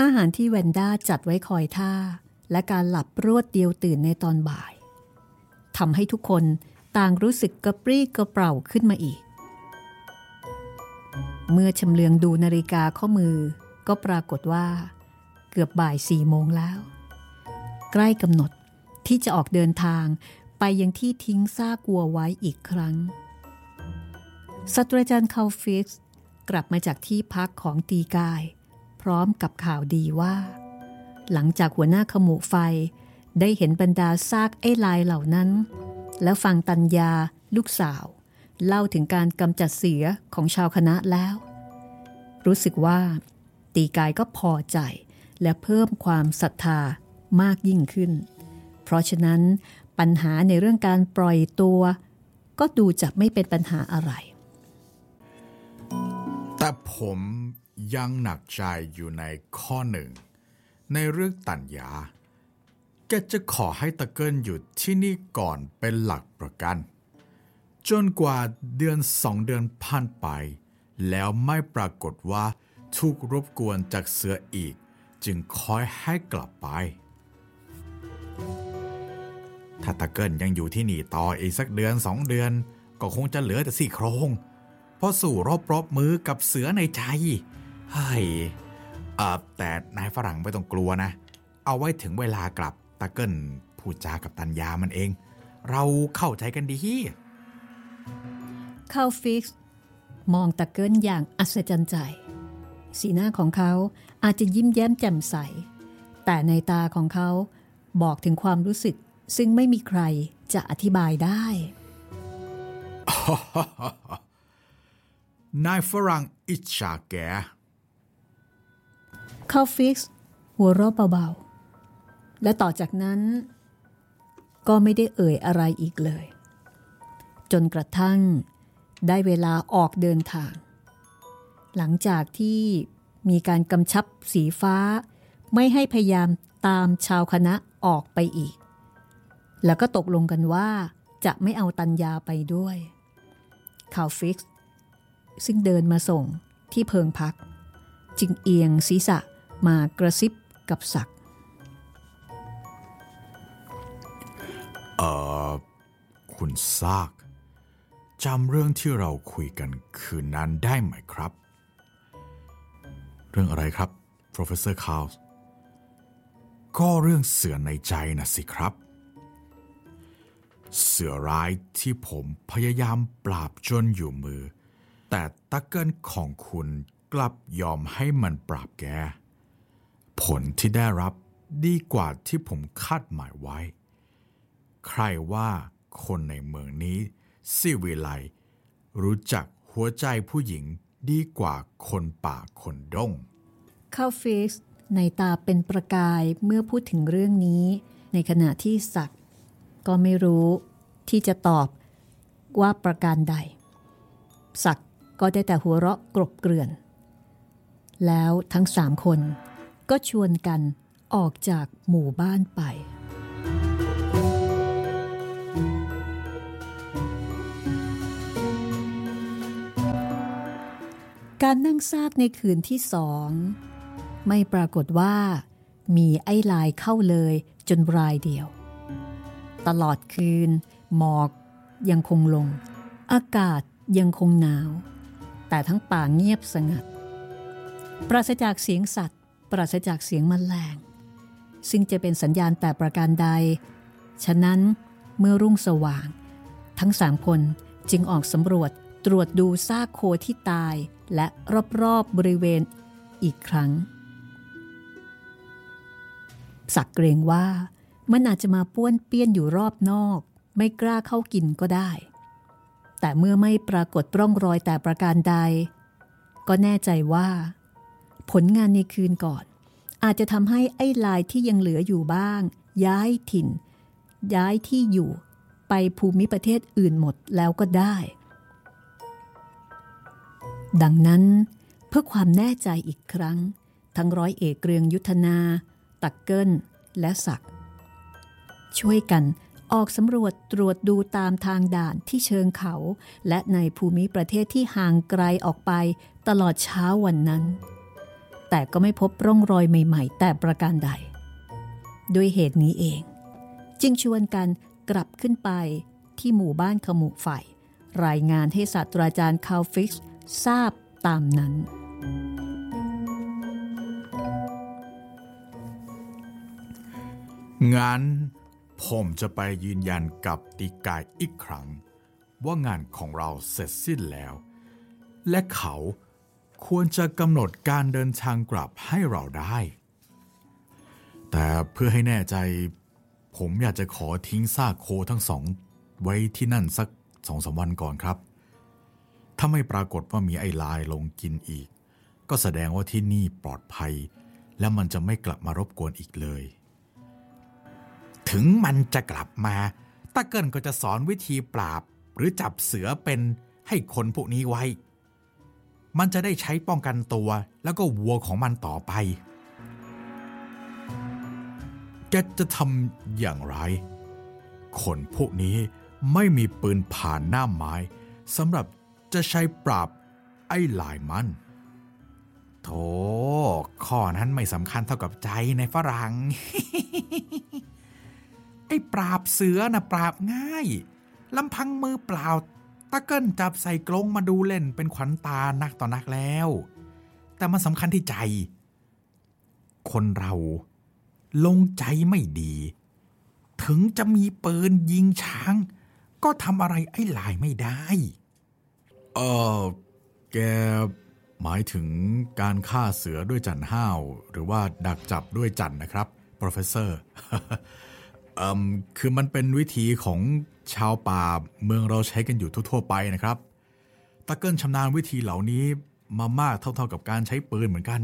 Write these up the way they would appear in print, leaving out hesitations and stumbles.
อาหารที่แวนด้าจัดไว้คอยท่าและการหลับรวดเดียวตื่นในตอนบ่ายทำให้ทุกคนต่างรู้สึกกระปรี้กระเปร่าขึ้นมาอีกเมื่อชำเลืองดูนาฬิกาข้อมือก็ปรากฏว่าเกือบบ่าย4 โมงแล้วใกล้กำหนดที่จะออกเดินทางไปยังที่ทิ้งซากวัวไว้อีกครั้งศาสตราจารย์คาลฟิกซ์กลับมาจากที่พักของตีกายพร้อมกับข่าวดีว่าหลังจากหัวหน้าขมุไฟได้เห็นบรรดาซากไอ้ลายเหล่านั้นแล้วฟังตัญญาลูกสาวเล่าถึงการกำจัดเสียของชาวคณะแล้วรู้สึกว่าตีกายก็พอใจและเพิ่มความศรัทธามากยิ่งขึ้นเพราะฉะนั้นปัญหาในเรื่องการปล่อยตัวก็ดูจะไม่เป็นปัญหาอะไรแต่ผมยังหนักใจอยู่ในข้อหนึ่งในเรื่องตัญญาแกจะขอให้ตะเกิลอยู่ที่นี่ก่อนเป็นหลักประกันจนกว่าเดือน2 เดือนผ่านไปแล้วไม่ปรากฏว่าถูกรบกวนจากเสืออีกจึงคอยให้กลับไปถ้าตะเกิลยังอยู่ที่นี่ต่ออีกสักเดือน2 เดือนก็คงจะเหลือแต่ซี่โครงเพราะสู้รบมือกับเสือในใจเฮ้ยแต่นายฝรั่งไม่ต้องกลัวนะเอาไว้ถึงเวลากลับตะเกิลพูดจากับตัญญามันเองเราเข้าใจกันดีคาลฟิกซ์มองตะเกิลอย่างอัศจรรย์ใจสีหน้าของเขาอาจจะยิ้มแย้มแจ่มใสแต่ในตาของเขาบอกถึงความรู้สึกซึ่งไม่มีใครจะอธิบายได้นายฝรั่งอิจฉาแกคาลฟิกซ์หัวเราะเบาๆและต่อจากนั้นก็ไม่ได้เอ่ยอะไรอีกเลยจนกระทั่งได้เวลาออกเดินทางหลังจากที่มีการกำชับสีฟ้าไม่ให้พยายามตามชาวคณะออกไปอีกแล้วก็ตกลงกันว่าจะไม่เอาตัญญาไปด้วยคาลฟิกซ์ซึ่งเดินมาส่งที่เพิงพักจึงเอียงศีรษะมากระซิบกับศักดิ์คุณซากจำเรื่องที่เราคุยกันคืนนั้นได้ไหมครับเรื่องอะไรครับ Professor Charles ก็เรื่องเสือในใจนะสิครับเสือร้ายที่ผมพยายามปราบจนอยู่มือแต่ตะเกิลของคุณกลับยอมให้มันปราบแกผลที่ได้รับดีกว่าที่ผมคาดหมายไว้ใครว่าคนในเมืองนี้สิวิไลรู้จักหัวใจผู้หญิงดีกว่าคนป่าคนดงคาลฟิกซ์ในตาเป็นประกายเมื่อพูดถึงเรื่องนี้ในขณะที่ศักดิ์ก็ไม่รู้ที่จะตอบว่าประการใดศักดิ์ก็ได้แต่หัวเราะกรบเกลื่อนแล้วทั้ง3 คนก็ชวนกันออกจากหมู่บ้านไปการนั่งซากในคืนที่2ไม่ปรากฏว่ามีไอ้ลายเข้าเลยจนรายเดียวตลอดคืนหมอกยังคงลงอากาศยังคงหนาวแต่ทั้งป่าเงียบสงัดปราศจากเสียงสัตว์ปราศจากเสียงแมลงซึ่งจะเป็นสัญญาณแต่ประการใดฉะนั้นเมื่อรุ่งสว่างทั้ง3 คนจึงออกสำรวจตรวจดูซากโคที่ตายและรอบๆบริเวณอีกครั้งศักดิ์เกรงว่ามันอาจจะมาป้วนเปี้ยนอยู่รอบนอกไม่กล้าเข้ากินก็ได้แต่เมื่อไม่ปรากฏร่องรอยแต่ประการใดก็แน่ใจว่าผลงานในคืนก่อนอาจจะทำให้ไอ้ลายที่ยังเหลืออยู่บ้างย้ายถิ่นย้ายที่อยู่ไปภูมิประเทศอื่นหมดแล้วก็ได้ดังนั้นเพื่อความแน่ใจอีกครั้งทั้งร้อยเอกเรืองยุทธนาตักเกิลและศักดิ์ช่วยกันออกสำรวจตรวจดูตามทางด่านที่เชิงเขาและในภูมิประเทศที่ห่างไกลออกไปตลอดเช้าวันนั้นแต่ก็ไม่พบร่องรอยใหม่ๆแต่ประการใดด้วยเหตุนี้เองจึงชวนกันกลับขึ้นไปที่หมู่บ้านขมุไฟรายงานให้ศาสตราจารย์คาลฟิกซ์ทราบตามนั้นงั้นผมจะไปยืนยันกับตีกายอีกครั้งว่างานของเราเสร็จสิ้นแล้วและเขาควรจะกำหนดการเดินทางกลับให้เราได้แต่เพื่อให้แน่ใจผมอยากจะขอทิ้งซากโคทั้งสองไว้ที่นั่นสัก 2-3 วันก่อนครับถ้าไม่ปรากฏว่ามีไอ้ลายลงกินอีกก็แสดงว่าที่นี่ปลอดภัยและมันจะไม่กลับมารบกวนอีกเลยถึงมันจะกลับมาตาเกิลก็จะสอนวิธีปราบหรือจับเสือเป็นให้คนพวกนี้ไว้มันจะได้ใช้ป้องกันตัวแล้วก็วัวของมันต่อไปแกจะทำอย่างไรคนพวกนี้ไม่มีปืนผ่านหน้าไม้สำหรับจะใช้ปราบไอ้ลายมันโธ่ข้อนั้นไม่สำคัญเท่ากับใจในฝรั่ง ไอ้ปราบเสือนะปราบง่ายลำพังมือเปล่าตะเกิลจับใส่กรงมาดูเล่นเป็นขวัญตานักต่อนักแล้วแต่มันสำคัญที่ใจคนเราลงใจไม่ดีถึงจะมีปืนยิงช้างก็ทำอะไรไอ้ลายไม่ได้แกหมายถึงการฆ่าเสือด้วยจั่นห้าวหรือว่าดักจับด้วยจั่นนะครับ Professor คือมันเป็นวิธีของชาวป่าเมืองเราใช้กันอยู่ทั่วๆไปนะครับตะเกิลชำนาญวิธีเหล่านี้มามากเท่าๆกับการใช้ปืนเหมือนกัน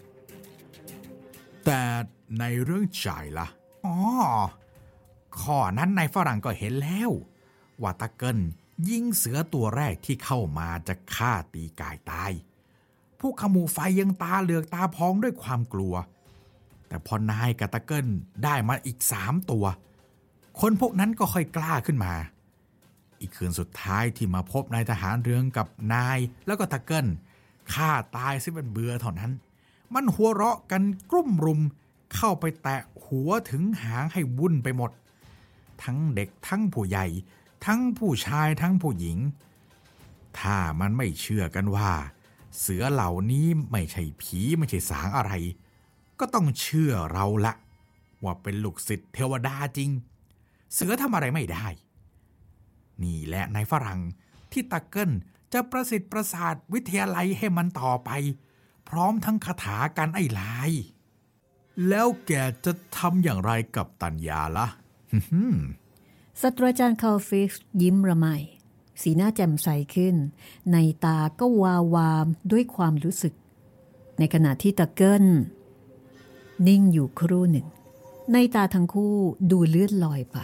แต่ในเรื่องจ่ายล่ะข้อนั้นในฝรั่งก็เห็นแล้วว่าตะเกิลยิงเสือตัวแรกที่เข้ามาจะฆ่าตีกายตายพวกขมูไฟยังตาเหลือกตาพองด้วยความกลัวแต่พอนายกับตะเกิลได้มาอีก3 ตัวคนพวกนั้นก็ค่อยกล้าขึ้นมาอีกคืนสุดท้ายที่มาพบนายทหารเรืองกับนายแล้วก็ตะเกิลฆ่าตายซิเป็นเบื่อเท่านั้นมันหัวเราะกันกลุ่มรุมเข้าไปแตะหัวถึงหางให้วุ่นไปหมดทั้งเด็กทั้งผู้ใหญ่ทั้งผู้ชายทั้งผู้หญิงถ้ามันไม่เชื่อกันว่าเสือเหล่านี้ไม่ใช่ผีไม่ใช่สางอะไรก็ต้องเชื่อเราละว่าเป็นลูกศิษย์เทวดาจริงเสือทำอะไรไม่ได้นี่แหละนายฝรั่งที่ตะเกิลจะประสิทธิ์ประสาทวิทยาลัยให้มันต่อไปพร้อมทั้งคาถากันไอ้ลายแล้วแกจะทำอย่างไรกับตัญญาล่ะศาสตราจารย์คาลฟิกซ์ยิ้มระไมสีหน้าแจ่มใสขึ้นในตาก็วาวามด้วยความรู้สึกในขณะที่ตะเกิลนิ่งอยู่ครู่หนึ่งในตาทั้งคู่ดูเลื่อนลอยไป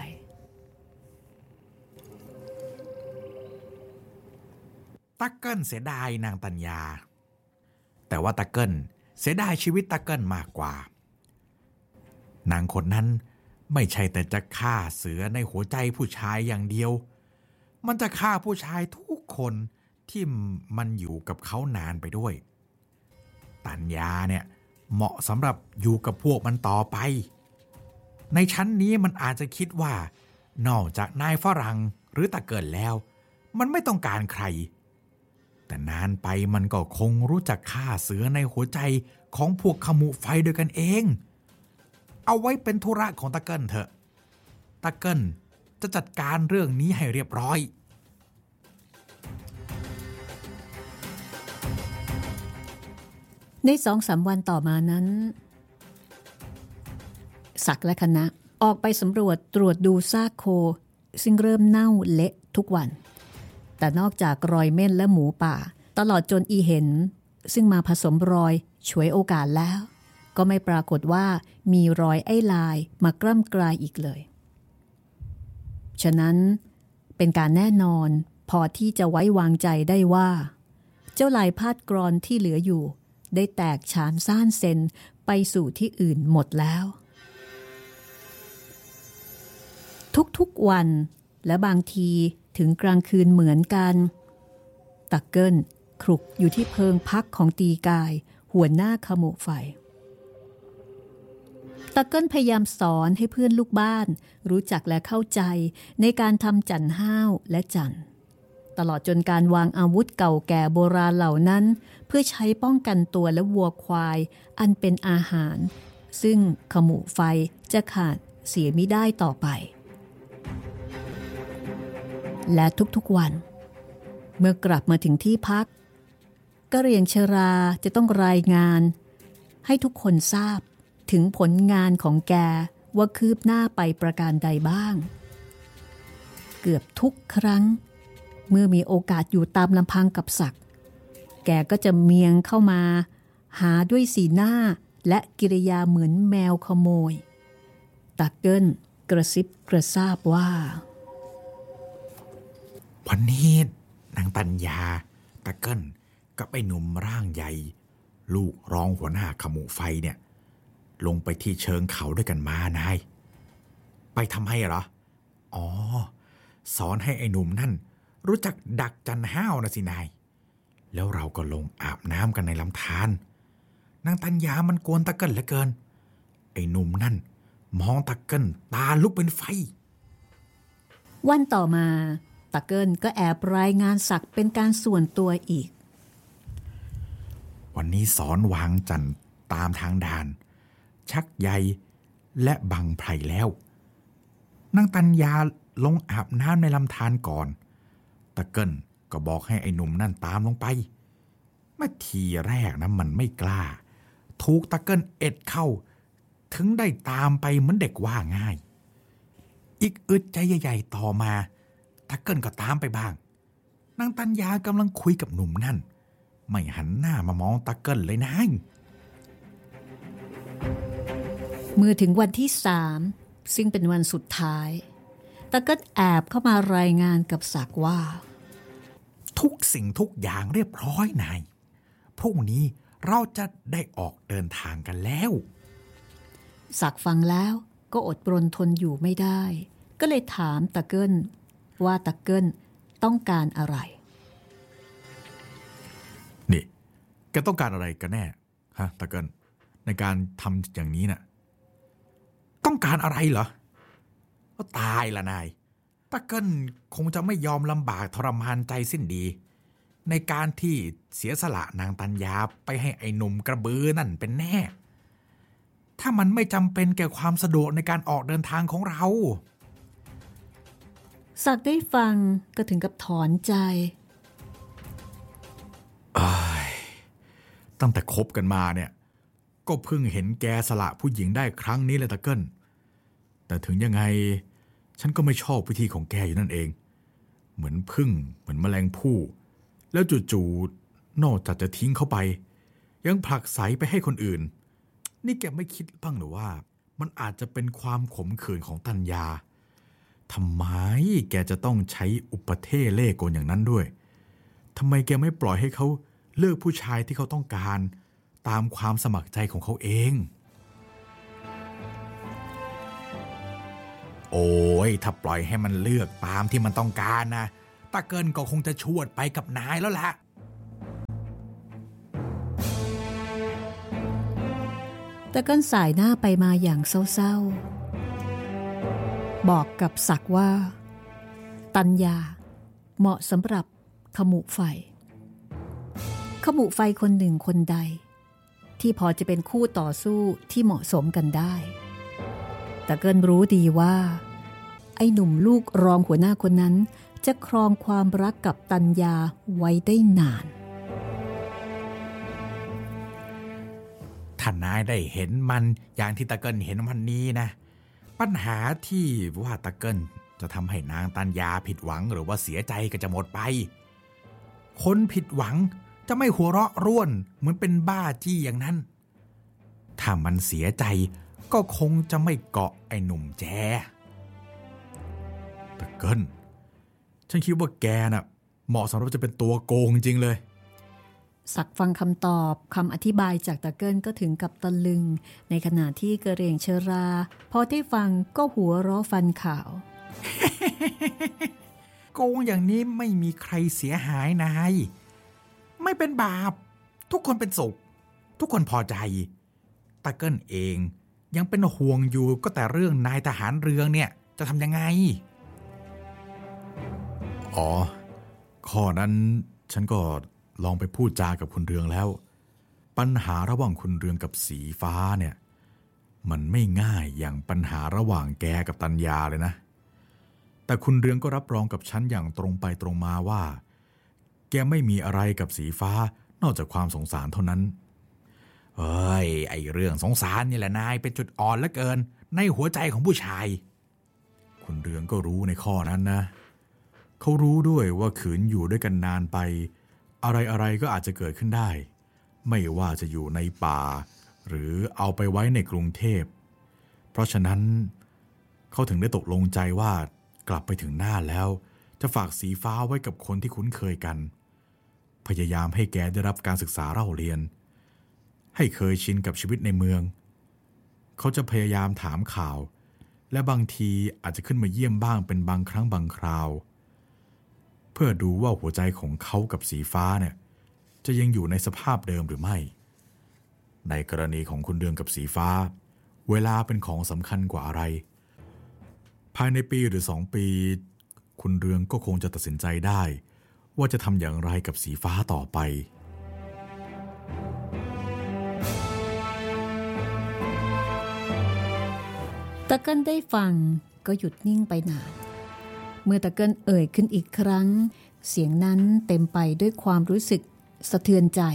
ตะเกิลเสียดายนางตัญญาแต่ว่าตะเกิลเสียดายชีวิตตะเกิลมากกว่านางคนนั้นไม่ใช่แต่จะฆ่าเสือในหัวใจผู้ชายอย่างเดียวมันจะฆ่าผู้ชายทุกคนที่มันอยู่กับเขานานไปด้วยตัญญาเนี่ยเหมาะสำหรับอยู่กับพวกมันต่อไปในชั้นนี้มันอาจจะคิดว่านอกจากนายฝรั่งหรือตะเกิลแล้วมันไม่ต้องการใครแต่นานไปมันก็คงรู้จักฆ่าเสือในหัวใจของพวกขมุไฟด้วยกันเองเอาไว้เป็นธุระของตะเกิลเถอะตะเกิลจะจัดการเรื่องนี้ให้เรียบร้อยใน 2-3 วันต่อมานั้นศักดิ์และคณะออกไปสำรวจตรวจดูซากโคซึ่งเริ่มเน่าเละทุกวันแต่นอกจากรอยเม่นและหมูป่าตลอดจนอีเห็นซึ่งมาผสมรอยฉวยโอกาสแล้วก็ไม่ปรากฏว่ามีรอยไอ้ลายมากล้ำกลายอีกเลยฉะนั้นเป็นการแน่นอนพอที่จะไว้วางใจได้ว่าเจ้าลายพาดกรอนที่เหลืออยู่ได้แตกฉานซ่านเซนไปสู่ที่อื่นหมดแล้วทุกๆวันและบางทีถึงกลางคืนเหมือนกันตะเกิลคลุกอยู่ที่เพิงพักของตีกายหัวหน้าขโมยไฟตะเกิ้ลพยายามสอนให้เพื่อนลูกบ้านรู้จักและเข้าใจในการทำจั่นห้าวและจั่นตลอดจนการวางอาวุธเก่าแก่โบราณเหล่านั้นเพื่อใช้ป้องกันตัวและวัวควายอันเป็นอาหารซึ่งขโมยไฟจะขาดเสียมิได้ต่อไปและทุกๆวันเมื่อกลับมาถึงที่พักกะเหรี่ยงชราจะต้องรายงานให้ทุกคนทราบถึงผลงานของแกว่าคืบหน้าไปประการใดบ้างเกือบทุกครั้งเมื่อมีโอกาสอยู่ตามลำพังกับศักดิ์แกก็จะเมียงเข้ามาหาด้วยสีหน้าและกิริยาเหมือนแมวขโมยตาเกิ้ลกระซิบกระซาบว่าวันนี้นางปัญญาตาเกิ้ลกับไอ้หนุ่มร่างใหญ่ลูกรองหัวหน้าขโมยไฟเนี่ยลงไปที่เชิงเขาด้วยกันมานายไปทำให้เหรออ๋อสอนให้ไอ้หนุ่มนั่นรู้จักดักจันห้าวนะสินายแล้วเราก็ลงอาบน้ำกันในลำธารนางตัญญามันกวนตะเกิ้ลเหลือเกินไอ้หนุ่มนั่นมองตะเกิ้ลตาลุกเป็นไฟวันต่อมาตะเกิ้ลก็แอบรายงานศักดิ์เป็นการส่วนตัวอีกวันนี้สอนวางจันตามทางด่านชักใยและบังไพรแล้วนางตัญญาลงอาบน้ำในลำธารก่อนตะเกิ้ลก็บอกให้ไอ้หนุ่มนั่นตามลงไปเมื่อทีแรกนะมันไม่กล้าถูกตะเกิ้ลเอ็ดเข้าถึงได้ตามไปเหมือนเด็กว่าง่ายอีกอึดใจใหญ่ๆต่อมาตะเกิ้ลก็ตามไปบ้างนางตัญญากำลังคุยกับหนุ่มนั่นไม่หันหน้ามามองตะเกิ้ลเลยนะเมื่อถึงวันที่3ซึ่งเป็นวันสุดท้ายตะเกิ้ลแอบเข้ามารายงานกับศักดิ์ว่าทุกสิ่งทุกอย่างเรียบร้อยนายพรุ่งนี้เราจะได้ออกเดินทางกันแล้วศักดิ์ฟังแล้วก็อดปรนทนอยู่ไม่ได้ก็เลยถามตะเกิ้ลว่าตะเกิ้ลต้องการอะไรนี่แกต้องการอะไรกันแน่ฮะตะเกิ้ลในการทำอย่างนี้น่ะต้องการอะไรเหรอก็ตายละนายตะเกิ้ลคงจะไม่ยอมลำบากทรมานใจสิ้นดีในการที่เสียสละนางตัญญาไปให้ไอ้หนุ่มกระบือนั่นเป็นแน่ถ้ามันไม่จำเป็นแก่ความสะดวกในการออกเดินทางของเราศักดิ์ได้ฟังก็ถึงกับถอนใจตั้งแต่คบกันมาเนี่ยก็เพิ่งเห็นแกสละผู้หญิงได้ครั้งนี้เลยตะเกิ้ลแต่ถึงยังไงฉันก็ไม่ชอบวิธีของแกอยู่นั่นเองเหมือนผึ้งเหมือนแมลงภู่แล้วจู่ๆนอกจากจะทิ้งเขาไปยังผลักไสไปให้คนอื่นนี่แกไม่คิดบ้างหรือว่ามันอาจจะเป็นความขมขื่นของตัญญาทำไมแกจะต้องใช้อุปเทเล่ห์กลอย่างนั้นด้วยทำไมแกไม่ปล่อยให้เขาเลือกผู้ชายที่เขาต้องการตามความสมัครใจของเขาเองโอ้ยถ้าปล่อยให้มันเลือกตามที่มันต้องการนะตะเกิ้ลก็คงจะชวดไปกับนายแล้วล่ะตะเกิ้ลสายหน้าไปมาอย่างเศร้าๆบอกกับศักดิ์ว่าตัญญาเหมาะสำหรับขมุไฟคนหนึ่งคนใดที่พอจะเป็นคู่ต่อสู้ที่เหมาะสมกันได้ตะเกิ้ลรู้ดีว่าไอ้หนุ่มลูกรองหัวหน้าคนนั้นจะครองความรักกับตัญญาไว้ได้นานถ้านายได้เห็นมันอย่างที่ตะเกิ้ลเห็นวันนี้นะปัญหาที่ว่าตะเกิ้ลจะทำให้นางตัญญาผิดหวังหรือว่าเสียใจก็จะหมดไปคนผิดหวังจะไม่หัวเราะร่วนเหมือนเป็นบ้าจี้อย่างนั้นถ้ามันเสียใจก็คงจะไม่เกาะไอ้หนุ่มแจตะเกิ้ลฉันคิดว่าแกน่ะเหมาะสำหรับจะเป็นตัวโกงจริงเลยศักดิ์ฟังคำตอบคำอธิบายจากตะเกิ้ลก็ถึงกับตะลึงในขณะที่กระเหรี่ยงเชราพอได้ฟังก็หัวเราะฟันขาวโกงอย่างนี้ไม่มีใครเสียหายนายไม่เป็นบาปทุกคนเป็นสุขทุกคนพอใจตาเกิ้ลเองยังเป็นห่วงอยู่ก็แต่เรื่องนายทหารเรืองเนี่ยจะทำยังไงอ๋อข้อนั้นฉันก็ลองไปพูดจากับคุณเรืองแล้วปัญหาระหว่างคุณเรืองกับสีฟ้าเนี่ยมันไม่ง่ายอย่างปัญหาระหว่างแกกับตัญญาเลยนะแต่คุณเรืองก็รับรองกับฉันอย่างตรงไปตรงมาว่าแกไม่มีอะไรกับสีฟ้านอกจากความสงสารเท่านั้นเอ้ยไอเรื่องสงสารนี่แหละนายเป็นจุดอ่อนเหลือเกินในหัวใจของผู้ชายคุณเรืองก็รู้ในข้อนั้นนะเขารู้ด้วยว่าขืนอยู่ด้วยกันนานไปอะไรก็อาจจะเกิดขึ้นได้ไม่ว่าจะอยู่ในป่าหรือเอาไปไว้ในกรุงเทพเพราะฉะนั้นเขาถึงได้ตกลงใจว่ากลับไปถึงน่านแล้วจะฝากสีฟ้าไว้กับคนที่คุ้นเคยกันพยายามให้แกได้รับการศึกษาเล่าเรียนให้เคยชินกับชีวิตในเมืองเขาจะพยายามถามข่าวและบางทีอาจจะขึ้นมาเยี่ยมบ้างเป็นบางครั้งบางคราวเพื่อดูว่าหัวใจของเขากับสีฟ้าเนี่ยจะยังอยู่ในสภาพเดิมหรือไม่ในกรณีของคุณเรืองกับสีฟ้าเวลาเป็นของสำคัญกว่าอะไรภายในปีหรือ2 ปีคุณเรืองก็คงจะตัดสินใจได้ว่าจะทำอย่างไรกับสีฟ้าต่อไปตะเกิ้ลได้ฟังก็หยุดนิ่งไปนานเมื่อตะเกิ้ลเอ่ยขึ้นอีกครั้งเสียงนั้นเต็มไปด้วยความรู้สึกสะเทือนใจ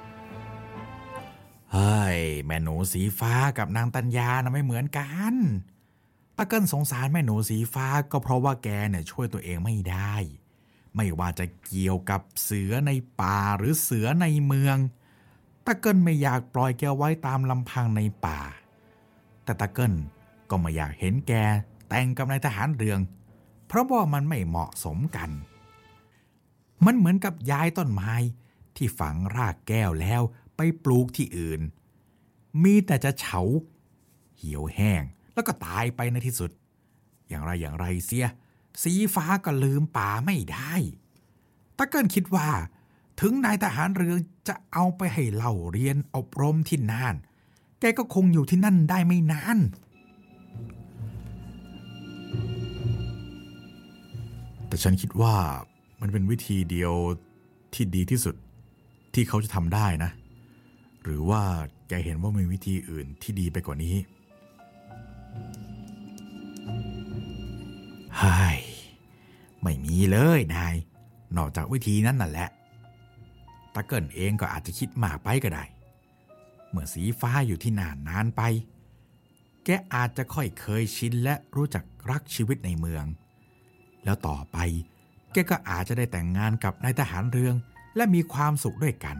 เฮ้ยแม่หนูสีฟ้ากับนางตัญญานะไม่เหมือนกันตะเกิ้ลสงสารแม่หนูสีฟ้าก็เพราะว่าแกเนี่ยช่วยตัวเองไม่ได้ไม่ว่าจะเกี่ยวกับเสือในป่าหรือเสือในเมืองตะเกิ้ลไม่อยากปล่อยแกไว้ตามลำพังในป่าแต่ตะเกิ้ลก็ไม่อยากเห็นแกแต่งกับนายทหารเรืองเพราะว่ามันไม่เหมาะสมกันมันเหมือนกับย้ายต้นไม้ที่ฝังรากแก้วแล้วไปปลูกที่อื่นมีแต่จะเฉาเหี่ยวแห้งแล้วก็ตายไปในที่สุดอย่างไรเสียสีฟ้าก็ลืมป่าไม่ได้ตะเกิ้ลคิดว่าถึงนายทหารเรืองจะเอาไปให้เล่าเรียนอบรมที่น่านแกก็คงอยู่ที่นั่นได้ไม่นานแต่ฉันคิดว่ามันเป็นวิธีเดียวที่ดีที่สุดที่เขาจะทำได้นะหรือว่าแกเห็นว่ามีวิธีอื่นที่ดีไปกว่านี้เฮ้ยไม่มีเลยนายนอกจากวิธีนั้นนั่นแหละตะเกิ้ลเองก็อาจจะคิดมากไปก็ได้เมื่อสีฟ้าอยู่ที่นานไปแกอาจจะค่อยเคยชินและรู้จักรักชีวิตในเมืองแล้วต่อไปแกก็อาจจะได้แต่งงานกับนายทหารเรืองและมีความสุขด้วยกัน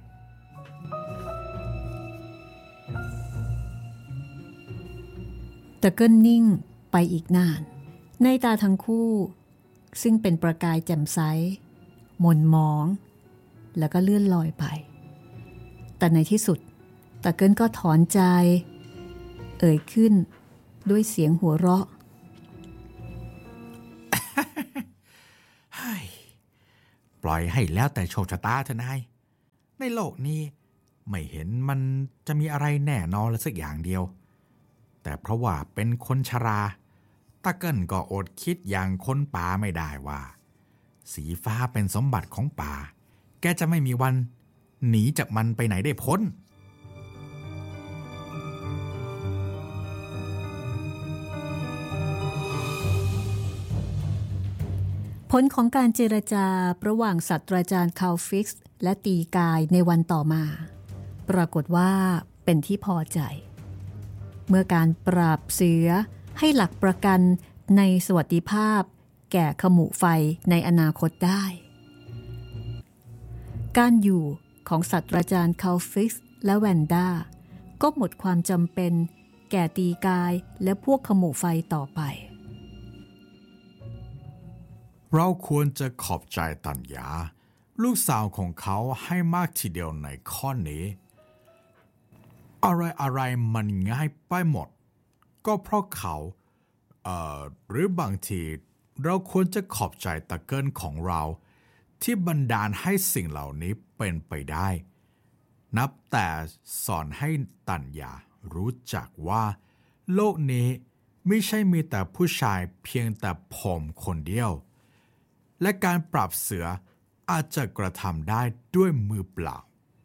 ตะเกิ้ลนิ่งไปอีกนานในตาทั้งคู่ซึ่งเป็นประกายแจ่มใสหม่นหมองแล้วก็เลื่อนลอยไปแต่ในที่สุดตะเกิ้ลก็ถอนใจเอ่ยขึ้นด้วยเสียงหัวเราะปล่อยให้แล้วแต่โชคชะตาเถอะนายในโลกนี้ไม่เห็นมันจะมีอะไรแน่นอนเลยสักอย่างเดียวแต่เพราะว่าเป็นคนชราตะเกิ้ลก็อดคิดอย่างคนป่าไม่ได้ว่าสีฟ้าเป็นสมบัติของป่าแกจะไม่มีวันหนีจากมันไปไหนได้พ้นผลของการเจรจาระหว่างศาสตราจารย์คาลฟิกซ์และตีกายในวันต่อมาปรากฏว่าเป็นที่พอใจเมื่อการปราบเสือให้หลักประกันในสวัสดิภาพแก่ขมุไฟในอนาคตได้การอยู่ของศาสตราจารย์คาลฟิกซ์และแวนด้าก็หมดความจำเป็นแก่ตีกายและพวกขมุไฟต่อไปเราควรจะขอบใจตัญญาลูกสาวของเขาให้มากทีเดียวในข้อนี้อะไรมันง่ายไปหมดก็เพราะเขาหรือบางทีเราควรจะขอบใจตะเกิ้ลของเราที่บันดาลให้สิ่งเหล่านี้เป็นไปได้นับแต่สอนให้ตัญญารู้จักว่าโลกนี้ไม่ใช่มีแต่ผู้ชายเพียงแต่ผมคนเดียวและการปราบเสืออาจจะกระทำได้ด้วยมือเปล่า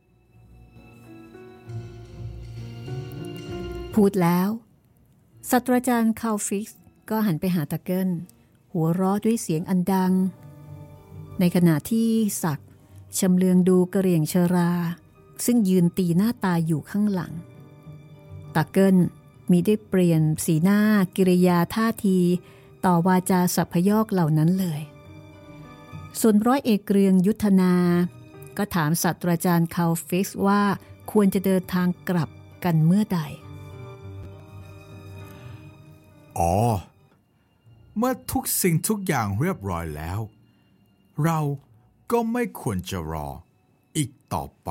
พูดแล้วศาสตราจารย์คาลฟิกซ์ก็หันไปหาตะเกิลหัวเราะด้วยเสียงอันดังในขณะที่ศักดิ์ชำเลืองดูกระเหรี่ยงชราซึ่งยืนตีหน้าตาอยู่ข้างหลังตะเกิลมิได้เปลี่ยนสีหน้ากิริยาท่าทีต่อวาจาสัพยอกเหล่านั้นเลยส่วนร้อยเอกเกรืองยุทธนาก็ถามศาสตราจารย์คาลฟิกซ์ว่าควรจะเดินทางกลับกันเมื่อใดอ๋อเมื่อทุกสิ่งทุกอย่างเรียบร้อยแล้วเราก็ไม่ควรจะรออีกต่อไป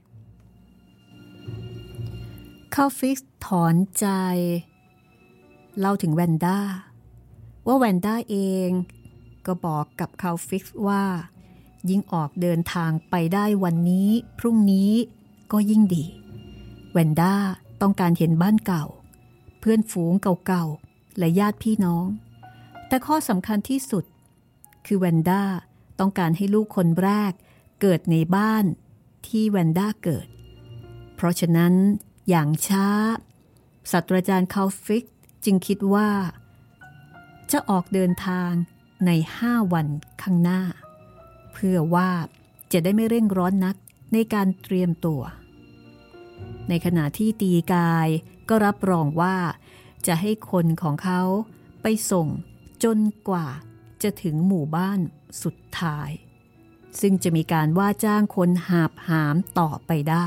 คาลฟิกซ์ถอนใจเล่าถึงแวนด้าว่าแวนด้าเองก็บอกกับคาลฟิกซ์ว่ายิ่งออกเดินทางไปได้วันนี้พรุ่งนี้ก็ยิ่งดีแวนด้าต้องการเห็นบ้านเก่าเพื่อนฝูงเก่าๆและญาติพี่น้องแต่ข้อสำคัญที่สุดคือแวนด้าต้องการให้ลูกคนแรกเกิดในบ้านที่แวนด้าเกิดเพราะฉะนั้นอย่างช้าศาสตราจารย์คาลฟิกซ์จึงคิดว่าจะออกเดินทางใน5 วันข้างหน้าเพื่อว่าจะได้ไม่เร่งร้อนนักในการเตรียมตัวในขณะที่ตีกายก็รับรองว่าจะให้คนของเขาไปส่งจนกว่าจะถึงหมู่บ้านสุดท้ายซึ่งจะมีการว่าจ้างคนหาบหามต่อไปได้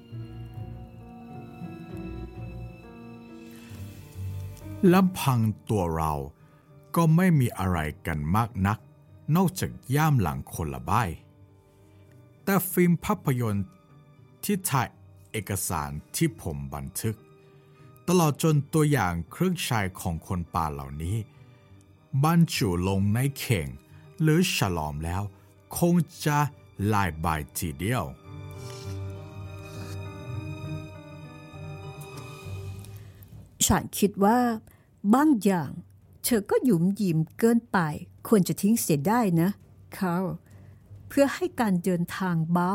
ลำพังตัวเราก็ไม่มีอะไรกันมากนักนอกจากย่ามหลังคนละใบแต่ฟิล์มภาพยนตร์ที่ถ่ายเอกสารที่ผมบันทึกตลอดจนตัวอย่างเครื่องใช้ของคนป่าเหล่านี้บรรจุลงในเข่งหรือฉลอมแล้วคงจะหลายใบทีเดียวฉันคิดว่าบางอย่างเธอก็หยุมหยิมเกินไปควรจะทิ้งเสียได้นะคาร์ลเพื่อให้การเดินทางเบา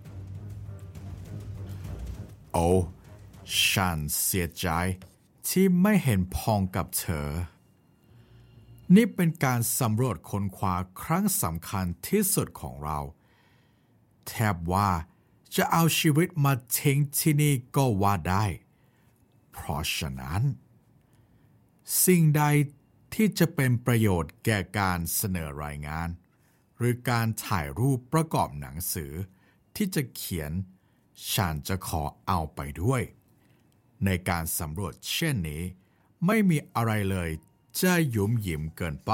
โอ้ฉันเสียใจที่ไม่เห็นพ้องกับเธอนี่เป็นการสำรวจค้นคว้าครั้งสำคัญที่สุดของเราแทบว่าจะเอาชีวิตมาทิ้งที่นี่ก็ว่าได้เพราะฉะนั้นสิ่งใดที่จะเป็นประโยชน์แก่การเสนอรายงานหรือการถ่ายรูปประกอบหนังสือที่จะเขียนฉันจะขอเอาไปด้วยในการสำรวจเช่นนี้ไม่มีอะไรเลยจะหยุมหยิมเกินไป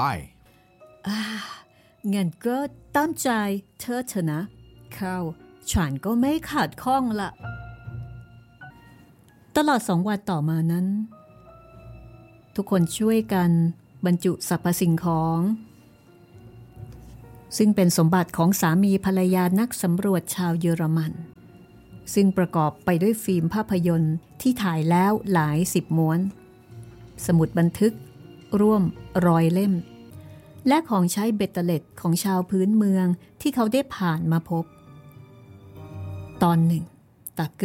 งั้นก็ตามใจเธอเถอะนะคาร์ลฉันก็ไม่ขาดข้องละตลอด2 วันต่อมานั้นทุกคนช่วยกันบรรจุสรรพสิ่งของซึ่งเป็นสมบัติของสามีภรรยานักสำรวจชาวเยอรมันซึ่งประกอบไปด้วยฟิล์มภาพยนตร์ที่ถ่ายแล้วหลาย10 ม้วนสมุดบันทึกร่วม100 เล่มและของใช้เบ็ดเตล็ดของชาวพื้นเมืองที่เขาได้ผ่านมาพบตอนหนึ่งตะเก